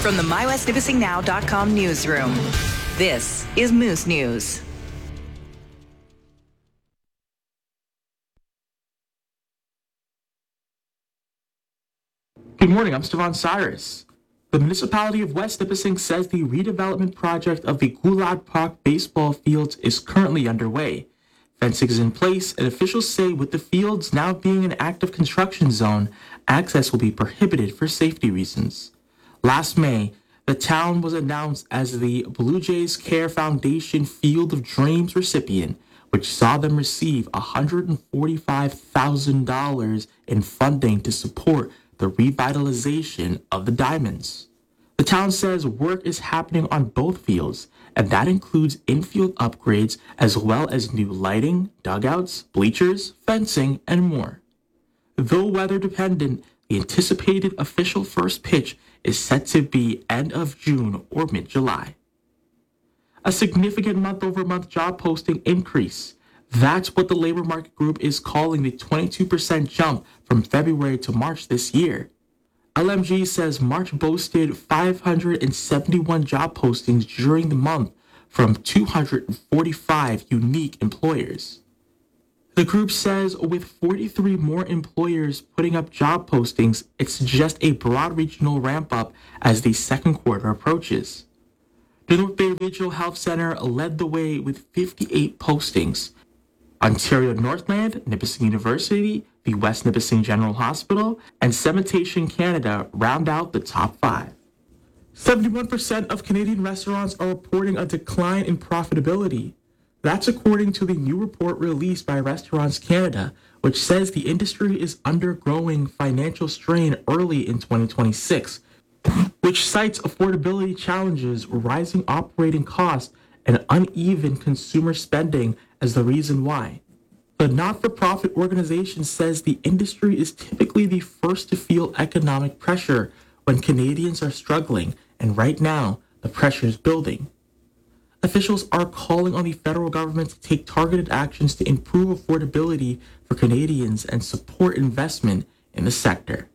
From the MyWestNipissingNow.com newsroom, this is Moose News. Good morning, I'm Stevan Cyrus. The municipality of West Nipissing says the redevelopment project of the Goulad Park baseball fields is currently underway. Fencing is in place, and officials say with the fields now being an active construction zone, access will be prohibited for safety reasons. Last May, the town was announced as the Blue Jays Care Foundation Field of Dreams recipient, which saw them receive $145,000 in funding to support the revitalization of the Diamonds. The town says work is happening on both fields, and that includes infield upgrades as well as new lighting, dugouts, bleachers, fencing, and more. Though weather dependent, the anticipated official first pitch is set to be end of June or mid-July. A significant month-over-month job posting increase. That's what the labor market group is calling the 22% jump from February to March this year. LMG says March boasted 571 job postings during the month from 245 unique employers. The group says with 43 more employers putting up job postings, it suggests a broad regional ramp-up as the second quarter approaches. The North Bay Regional Health Center led the way with 58 postings. Ontario Northland, Nipissing University, the West Nipissing General Hospital, and Cementation Canada round out the top 5. 71% of Canadian restaurants are reporting a decline in profitability. That's according to the new report released by Restaurants Canada, which says the industry is undergoing financial strain early in 2026, which cites affordability challenges, rising operating costs, and uneven consumer spending as the reason why. The not-for-profit organization says the industry is typically the first to feel economic pressure when Canadians are struggling, and right now, the pressure is building. Officials are calling on the federal government to take targeted actions to improve affordability for Canadians and support investment in the sector.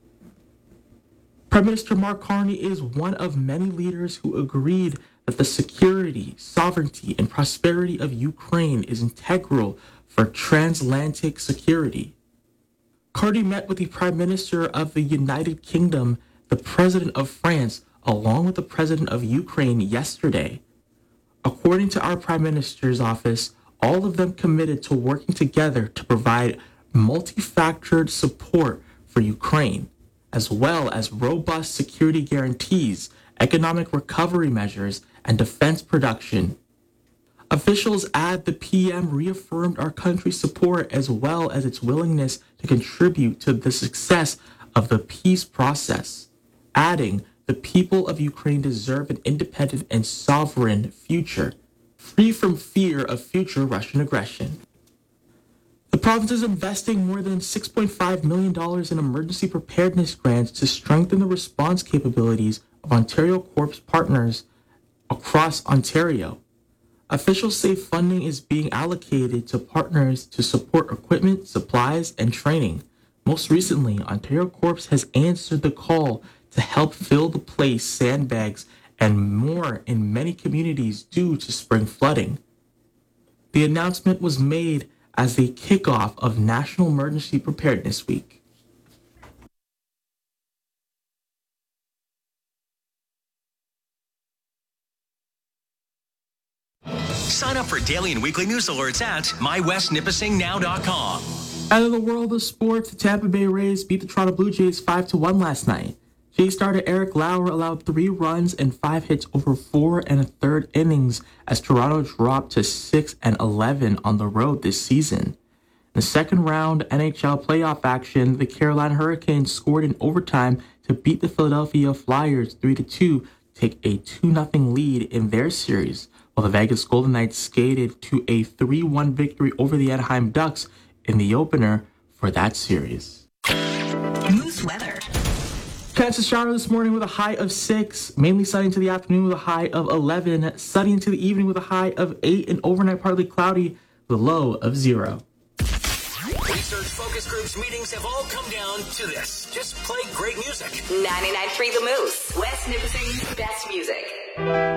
Prime Minister Mark Carney is one of many leaders who agreed that the security, sovereignty, and prosperity of Ukraine is integral for transatlantic security. Carney met with the Prime Minister of the United Kingdom, the President of France, along with the President of Ukraine yesterday. According to our Prime Minister's office, all of them committed to working together to provide multi-factored support for Ukraine, as well as robust security guarantees, economic recovery measures, and defense production. Officials add the PM reaffirmed our country's support as well as its willingness to contribute to the success of the peace process, adding the people of Ukraine deserve an independent and sovereign future, free from fear of future Russian aggression. The province is investing more than $6.5 million in emergency preparedness grants to strengthen the response capabilities of Ontario Corps partners across Ontario. Officials say funding is being allocated to partners to support equipment, supplies, and training. Most recently, Ontario Corps has answered the call to help fill the place sandbags and more in many communities due to spring flooding. The announcement was made as the kickoff of National Emergency Preparedness Week. Sign up for daily and weekly news alerts at MyWestNipissingNow.com. Out of the world of sports, the Tampa Bay Rays beat the Toronto Blue Jays 5-1 last night. Jay starter Eric Lauer allowed 3 runs and 5 hits over 4 1/3 innings as Toronto dropped to 6-11 on the road this season. In the second round NHL playoff action, the Carolina Hurricanes scored in overtime to beat the Philadelphia Flyers 3-2, take a 2-0 lead in their series, while the Vegas Golden Knights skated to a 3-1 victory over the Anaheim Ducks in the opener for that series. Moose weather. Chance of shower this morning with a high of 6, mainly sunny into the afternoon with a high of 11, sunny into the evening with a high of 8, and overnight partly cloudy with a low of 0. Research focus groups meetings have all come down to this. Just play great music. 99.3 The Moose, West Nipissing Country's best music.